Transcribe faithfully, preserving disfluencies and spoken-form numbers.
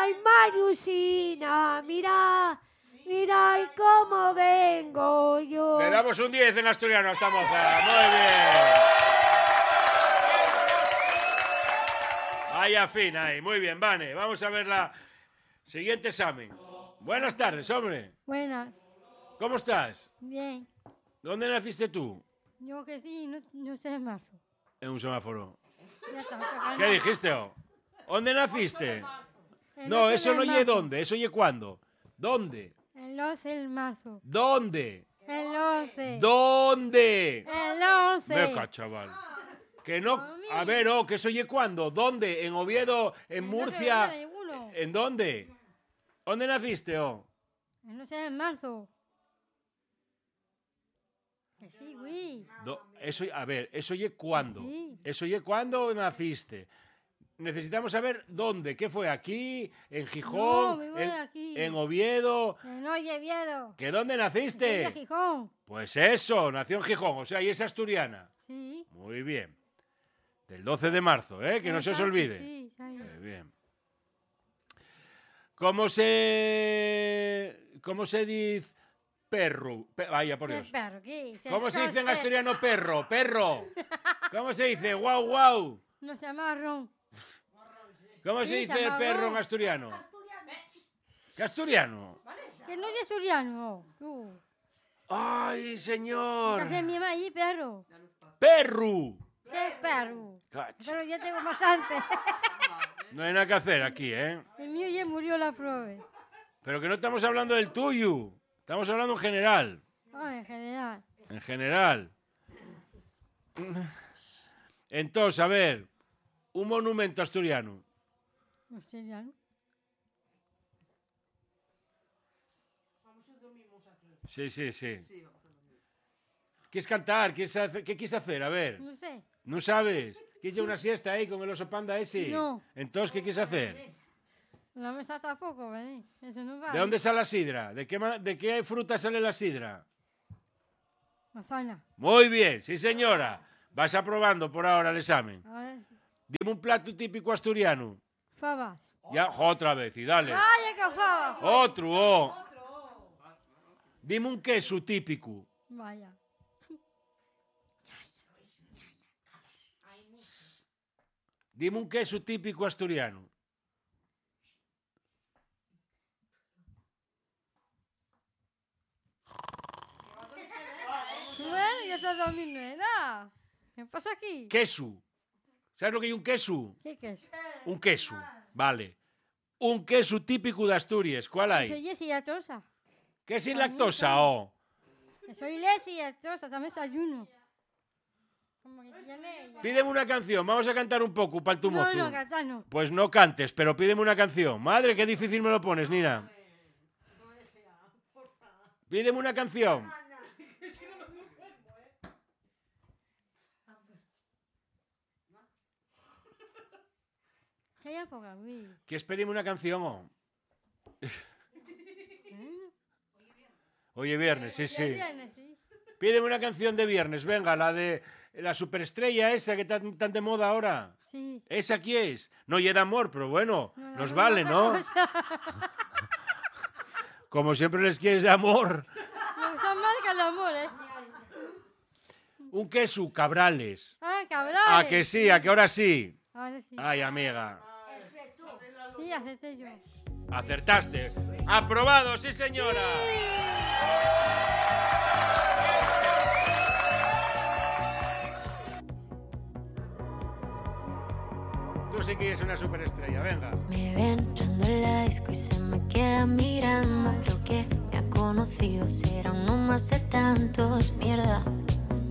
Ay, Mariusina, mira, mira y cómo vengo yo. Le damos un diez en asturiano a esta moza. Muy bien. Vaya fin ahí. Muy bien, Vane. Vamos a ver la siguiente examen. Buenas tardes, hombre. Buenas. ¿Cómo estás? Bien. ¿Dónde naciste tú? Yo que sí, no, no sé más. En un semáforo. Ya está, ¿Qué dijiste? Oh? ¿Dónde naciste? El No, once eso del no oye marzo. dónde, eso oye cuándo. ¿Dónde? El once del marzo. ¿Dónde? El once. ¿Dónde? El once. Meca, chaval. Que no. A ver, oh, que eso oye cuándo. ¿Dónde? ¿En Oviedo? ¿En El Murcia? once de ninguno. ¿En dónde? ¿Dónde naciste, oh? El once de marzo. Que sí, güey. Do- eso, a ver, eso oye cuándo. Sí. Eso oye cuándo naciste. Necesitamos saber dónde. ¿Qué fue? ¿Aquí? ¿En No, Gijón? vivo en, aquí. ¿En Oviedo? En Oviedo. ¿Que dónde Soy de naciste? Gijón. Pues eso, nació en Gijón, o sea, y es asturiana. Sí. Muy bien. Del doce de marzo, ¿eh? Que no se os Exacto, olvide. Sí, sí. Muy bien. ¿Cómo se... ¿Cómo se dice perro? Pe- Vaya, por ¿Qué Dios. perro? ¿Qué? ¿Cómo se dice en Entonces, asturiano perro? Perro. ¿Cómo se dice? Guau, guau. No se marrón. ¿Cómo Sí, se dice se llama perro en guau. asturiano? ¿Qué asturiano? Que no es asturiano. Tú. ¡Ay, señor! Entonces mi mamá allí, perro. ¡Perru! ¿Qué perro? Cach. Pero ya tengo bastante. No hay nada que hacer aquí, ¿eh? El mío ya murió la prueba. Pero que no estamos hablando del tuyo. Estamos hablando en general. Ah, en general. En general. Entonces, a ver, un monumento asturiano. Asturiano. Sí, sí, sí. ¿Quieres cantar? ¿Quieres hacer- ¿Qué quieres hacer? A ver, No sé. ¿no sabes? ¿Quieres llevar una siesta ahí con el oso panda ese? No. Entonces, ¿qué quieres hacer? La mesa tampoco, ¿eh? Eso no va. ¿De dónde sale la sidra? ¿De qué, ma- de qué fruta sale la sidra? Manzana. Muy bien, sí señora. Vas aprobando por ahora el examen. A ver. Dime un plato típico asturiano. Fabas. Ya, otra vez, y dale. ¡Vaya que fabas! Otro, oh. Dime un queso típico. Vaya. Dime un queso típico asturiano. Bueno, ya está dormindo, ¿verdad? ¿Qué pasa aquí? Queso. ¿Sabes lo que hay un queso? ¿Qué es? Un queso, vale. Un queso típico de Asturias, ¿cuál Soy hay? Jessie lactosa. ¿Qué es sin También lactosa, soy. oh? Soy Leslie lactosa, también desayuno. Como que tiene ella. Pídeme una canción, vamos a cantar un poco para el tu No, mozo. no, cantar no. Pues no cantes, pero pídeme una canción. Madre, qué difícil me lo pones, Nina. Pídeme una canción. ¿Qué hay por aquí? ¿Quieres pedirme una canción, oh? ¿Eh? Oye, viernes, sí, Ya sí. viene, sí. Pídeme una canción de viernes, venga, la de la superestrella esa que está tan de moda ahora. Sí. ¿Esa quién es? No llega amor, pero bueno, No, no, nos no, vale, otra ¿no? cosa. Como siempre les quieres de amor. No está mal que el amor, ¿eh? Un queso, Cabrales. Ah, cabrón. ¿A que sí? ¿A que ahora sí? Ahora sí. Ay, amiga. Sí, acepté yo. Acertaste. Aprobado, sí, señora. Tú sí que eres una superestrella, venga. Me ven entrando en la disco y se me queda mirando. Creo que me ha conocido, será uno más de tantos. Mierda,